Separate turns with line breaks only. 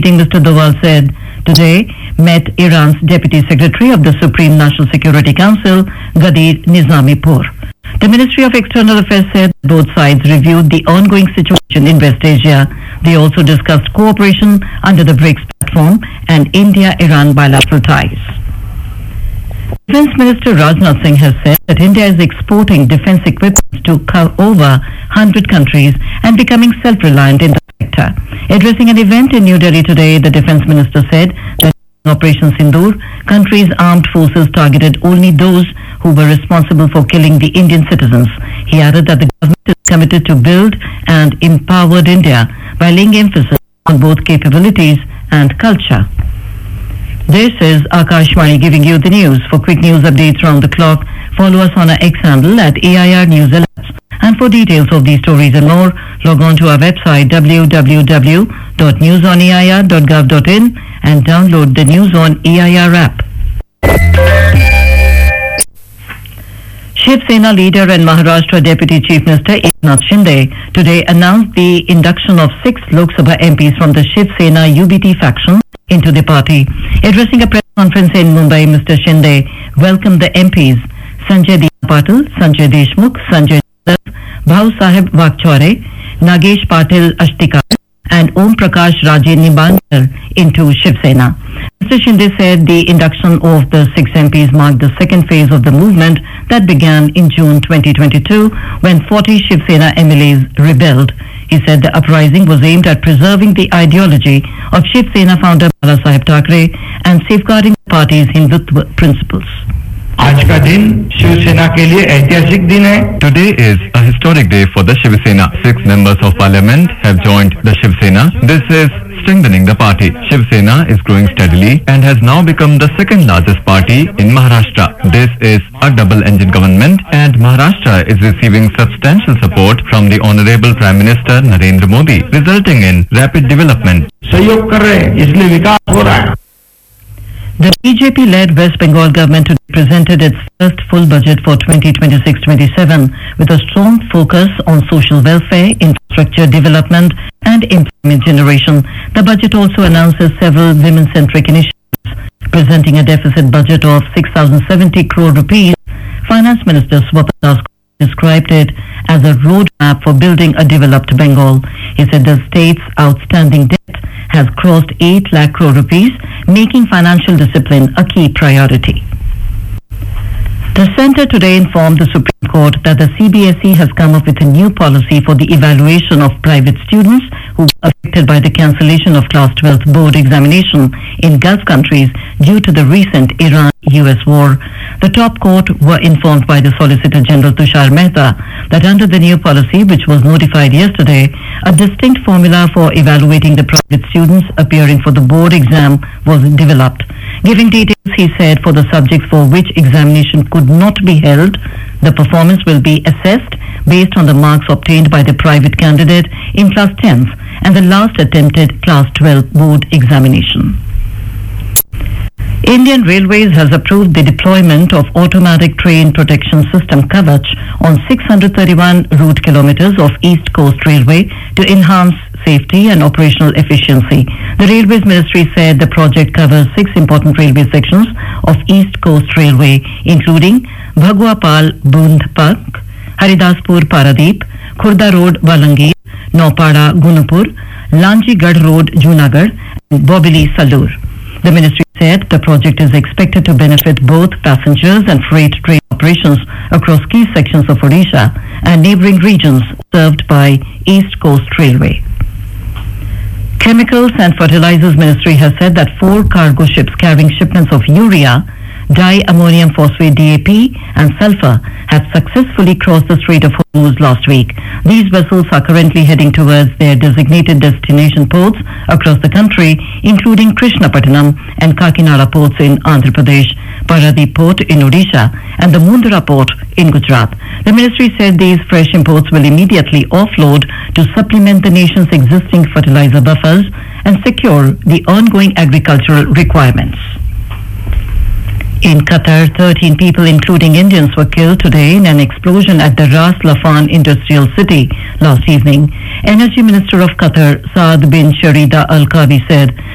meeting, Mr. Doval said today met Iran's Deputy Secretary of the Supreme National Security Council, Ghadir Nizamipur. The Ministry of External Affairs said both sides reviewed the ongoing situation in West Asia. They also discussed cooperation under the BRICS platform and India-Iran bilateral ties. Defence Minister Rajnath Singh has said that India is exporting defence equipment to over 100 countries and becoming self-reliant in the sector. Addressing an event in New Delhi today, the Defence Minister said that in Operation Sindoor, country's armed forces targeted only those who were responsible for killing the Indian citizens. He added that the government is committed to build and empower India by laying emphasis on both capabilities and culture. This is Akashvani giving you the news. For quick news updates round the clock, follow us on our X handle at AIR News Alerts. And for details of these stories and more, log on to our website www.newsonair.gov.in and download the News on AIR app. Shiv Sena leader and Maharashtra Deputy Chief Minister Eknath Shinde today announced the induction of 6 Lok Sabha MPs from the Shiv Sena UBT faction into the party. Addressing a press conference in Mumbai, Mr. Shinde welcomed the MPs Sanjay Deep Patil, Sanjay Deshmukh, Sanjay Bhav Sahib Vakchore, Nagesh Patil Ashtikar and Om Prakash Raje Nibankar into Shiv Sena. Mr. Shinde said the induction of the 6 MPs marked the second phase of the movement that began in June 2022 when 40 Shiv Sena MLAs rebelled. He said the uprising was aimed at preserving the ideology of Shiv Sena founder Bala Saheb Thackeray and safeguarding the party's Hindutva principles.
आज का दिन शिवसेना के लिए ऐतिहासिक दिन है.
Today is a historic day for the Shiv Sena. 6 members of parliament have joined the Shiv Sena. This is strengthening the party. Shiv Sena is growing steadily and has now become the second largest party in Maharashtra. This is a double-engine government and Maharashtra is receiving substantial support from the Honorable Prime Minister Narendra Modi, resulting in rapid development.
सहयोग कर रहे हैं, इसलिए विकास हो रहा है.
The BJP-led West Bengal government today presented its first full budget for 2026-27 with a strong focus on social welfare, infrastructure development and employment generation. The budget also announces several women-centric initiatives, presenting a deficit budget of 6,070 crore rupees. Finance Minister Swapan Das described it as a roadmap for building a developed Bengal. He said the state's outstanding debt has crossed 8 lakh crore rupees, making financial discipline a key priority. The centre today informed the Supreme Court that the CBSE has come up with a new policy for the evaluation of private students who were affected by the cancellation of Class 12 board examination in Gulf countries due to the recent Iran-US war. The top court were informed by the Solicitor General Tushar Mehta that under the new policy, which was notified yesterday, a distinct formula for evaluating the private students appearing for the board exam was developed. Giving details, he said, for the subjects for which examination could not be held, the performance will be assessed based on the marks obtained by the private candidate in Class 10th and the last attempted Class 12 board examination. Indian Railways has approved the deployment of automatic train protection system Kavach on 631 route kilometers of East Coast Railway to enhance safety and operational efficiency. The Railways Ministry said the project covers 6 important railway sections of East Coast Railway, including Bhagwapal Bundpak, Haridaspur Paradeep, Khurda Road Balangir, Naupada Gunapur, Lanjigarh Road Junagarh, and Bobili Salur. The ministry said the project is expected to benefit both passengers and freight train operations across key sections of Odisha and neighbouring regions served by East Coast Railway. Chemicals and Fertilizers Ministry has said that 4 cargo ships carrying shipments of urea, diammonium phosphate DAP and sulfur had successfully crossed the Strait of Hormuz last week. These vessels are currently heading towards their designated destination ports across the country, including Krishnapatnam and Kakinada ports in Andhra Pradesh, Paradeep port in Odisha and the Mundra port in Gujarat. The ministry said these fresh imports will immediately offload to supplement the nation's existing fertilizer buffers and secure the ongoing agricultural requirements. In Qatar, 13 people, including Indians, were killed today in an explosion at the Ras Laffan industrial city last evening. Energy Minister of Qatar, Saad bin Sharida Al Kabi, said